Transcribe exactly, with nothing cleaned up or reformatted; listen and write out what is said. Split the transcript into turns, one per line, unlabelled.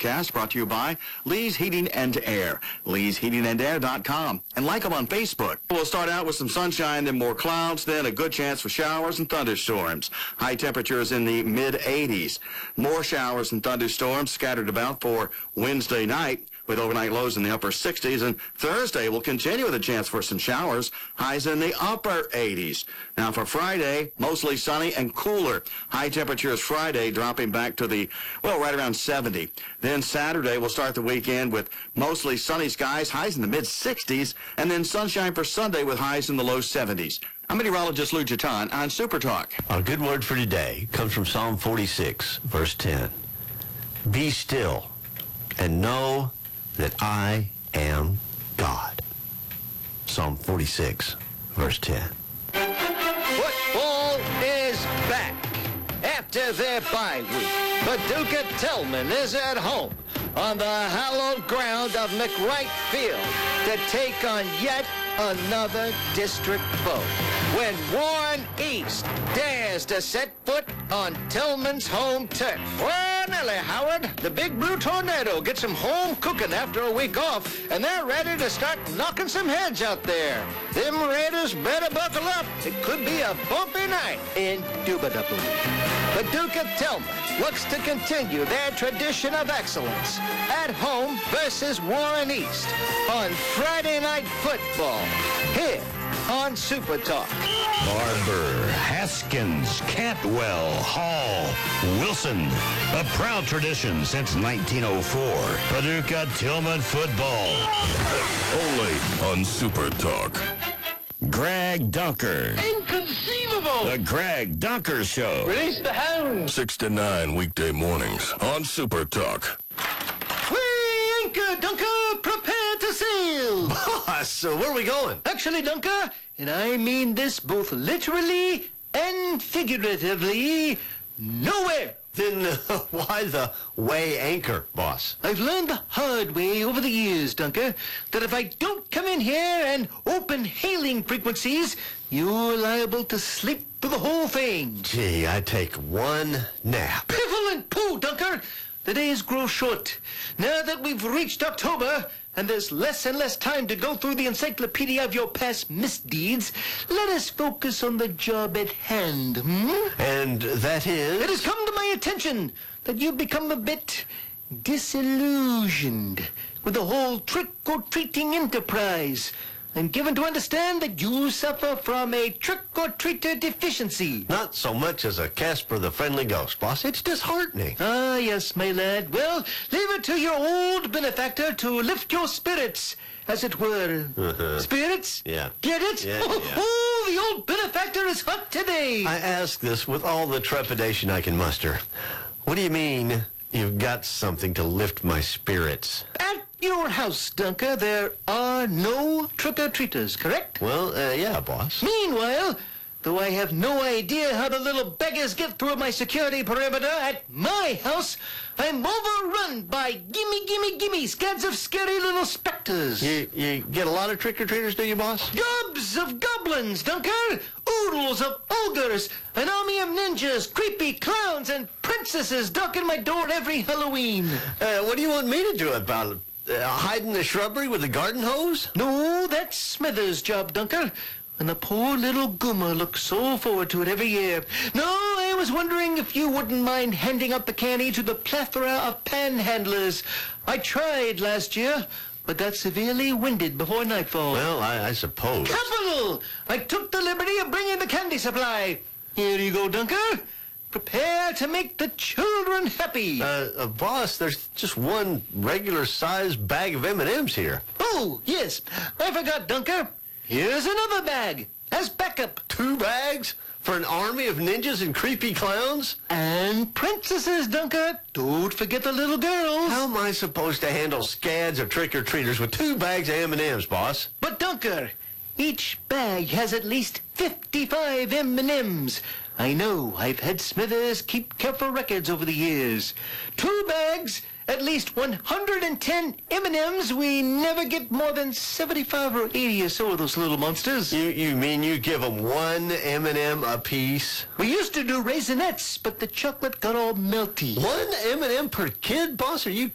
Cast brought to you by Lee's Heating and Air, lees heating and air dot com, and like them on Facebook. We'll start out with some sunshine, then more clouds, then a good chance for showers and thunderstorms. High temperatures in the mid eighties. More showers and thunderstorms scattered about for Wednesday night, with overnight lows in the upper sixties, and Thursday will continue with a chance for some showers, highs in the upper eighties. Now for Friday, mostly sunny and cooler. High temperatures Friday dropping back to the, well, right around seventy. Then Saturday, we'll start the weekend with mostly sunny skies, highs in the mid sixties, and then sunshine for Sunday with highs in the low seventies. I'm meteorologist Lou Jatan on Super Talk.
Our good word for today comes from Psalm forty-six, verse ten. Be still and know that I am God. Psalm forty-six, verse ten.
Football is back. After their bye week, Paducah Tillman is at home on the hallowed ground of McWright Field to take on yet another district foe. When Warren East dares to set foot on Tillman's home turf. Well, Nelly Howard, the Big Blue Tornado gets them home cooking after a week off, and they're ready to start knocking some heads out there. Them Raiders better buckle up. It could be a bumpy night, indubitably. Paducah Tillman looks to continue their tradition of excellence at home versus Warren East on Friday Night Football here on Super Talk.
Barber, Haskins, Cantwell, Hall, Wilson. A proud tradition since nineteen oh four. Paducah Tillman football. Only on Super Talk. Greg Dunker.
Inconceivable!
The Greg Dunker Show.
Release the hound!
six to nine weekday mornings on Super Talk.
We anchor, Dunker, prepare to sail!
Boss, so where are we going?
Actually, Dunker, and I mean this both literally and figuratively, nowhere.
Then uh, why the way anchor, boss?
I've learned the hard way over the years, Dunker, that if I don't come in here and open hailing frequencies, you're liable to sleep through the whole thing.
Gee, I take one nap.
Piffle and pooh, Dunker! The days grow short. Now that we've reached October, and there's less and less time to go through the encyclopedia of your past misdeeds, let us focus on the job at hand, hmm?
And that is?
It has come to my attention that you've become a bit disillusioned with the whole trick-or-treating enterprise. I'm given to understand that you suffer from a trick-or-treater deficiency.
Not so much as a Casper the Friendly Ghost, boss. It's disheartening.
Ah, yes, my lad. Well, leave it to your old benefactor to lift your spirits, as it were.
Uh-huh.
Spirits?
Yeah.
Get it?
Yeah,
oh,
yeah.
oh, the old benefactor is hot today.
I ask this with all the trepidation I can muster. What do you mean you've got something to lift my spirits?
At your house, Dunker, there are no trick-or-treaters, correct?
Well, uh, yeah, boss.
Meanwhile, though I have no idea how the little beggars get through my security perimeter at my house, I'm overrun by gimme, gimme, gimme scads of scary little specters.
You, you get a lot of trick-or-treaters, do you, boss?
Gobs of goblins, Dunker! Oodles of ogres! An army of ninjas, creepy clowns, and princesses knocking my door every Halloween.
Uh, what do you want me to do about it? Uh, hide in the shrubbery with a garden hose?
No, that's Smithers' job, Dunker. And the poor little Goomer looks so forward to it every year. No, I was wondering if you wouldn't mind handing out the candy to the plethora of panhandlers. I tried last year, but got severely winded before nightfall.
Well, I, I suppose.
Capital! I took the liberty of bringing the candy supply. Here you go, Dunker. Prepare to make the children happy.
Uh, uh, boss, there's just one regular-sized bag of M and M's here.
Oh, yes. I forgot, Dunker. Here's another bag as backup.
Two bags? For an army of ninjas and creepy clowns?
And princesses, Dunker. Don't forget the little girls.
How am I supposed to handle scads of trick-or-treaters with two bags of M and M's, boss?
But, Dunker, each bag has at least fifty-five M and M's. I know. I've had Smithers keep careful records over the years. Two bags, at least one hundred ten M and M's. We never get more than seventy-five or eighty or so of those little monsters.
You you mean you give them one M and M apiece?
We used to do Raisinets, but the chocolate got all melty.
One M and M per kid, boss? Are you